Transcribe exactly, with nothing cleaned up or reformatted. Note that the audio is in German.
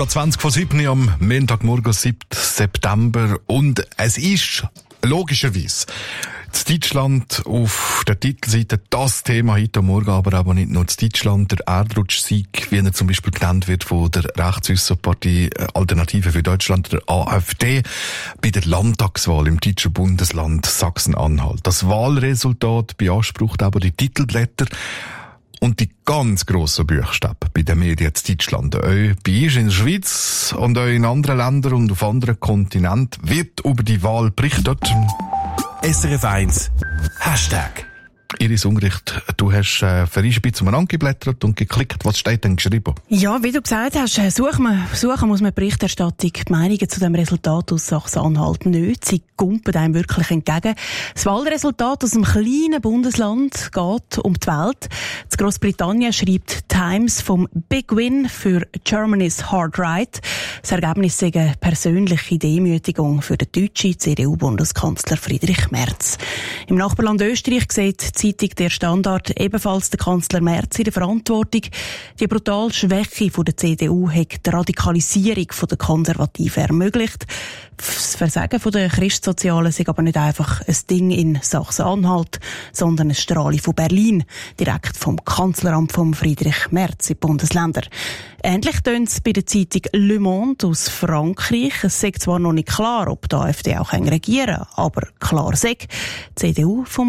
Geht zwanzig vor sieben am Montagmorgen, siebten September. Und es ist logischerweise in Deutschland auf der Titelseite das Thema heute Morgen, aber aber nicht nur in Deutschland. Der Erdrutschsieg, wie er zum Beispiel genannt wird von der Rechtsaussenpartei Alternative für Deutschland, der A f D, bei der Landtagswahl im deutschen Bundesland Sachsen-Anhalt. Das Wahlresultat beansprucht aber die Titelblätter und die ganz grossen Buchstaben bei den Medien in Deutschland. Auch bei uns in der Schweiz und auch in anderen Ländern und auf anderen Kontinenten wird über die Wahl berichtet. S R F eins Hashtag. Iris Ungericht, du hast äh, für ein bisschen umeinander geblättert und geklickt. Was steht denn geschrieben? Ja, wie du gesagt hast, suchen, wir, suchen muss man Berichterstattung, die Meinungen zu dem Resultat aus Sachsen-Anhalt nicht. Sie gumpen einem wirklich entgegen. Das Wahlresultat aus einem kleinen Bundesland geht um die Welt. In Großbritannien schreibt Times vom Big Win für Germany's Hard Right. Das Ergebnis sei eine persönliche Demütigung für den deutschen C D U-Bundeskanzler Friedrich Merz. Im Nachbarland Österreich sieht die Zeitung «Der Standard» ebenfalls der Kanzler Merz in der Verantwortung. Die brutale Schwäche der C D U hat die Radikalisierung der Konservativen ermöglicht. Das Versagen der Christsozialen ist aber nicht einfach ein Ding in Sachsen-Anhalt, sondern eine Strahle von Berlin, direkt vom Kanzleramt von Friedrich Merz in die Bundesländer. Ähnlich tönt es bei der Zeitung Le Monde aus Frankreich. Es ist zwar noch nicht klar, ob die A f D auch regieren kann, aber klar sei, die C D U vom